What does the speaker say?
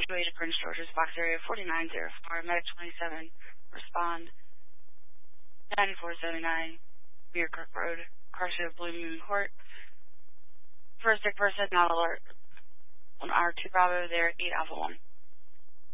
situated Prince George's, box area 4904, medic 27, respond 9479, Bearcrook Road, car show Blue Moon Court. First sick person, not alert. On R2 Bravo there, 8 Alpha 1.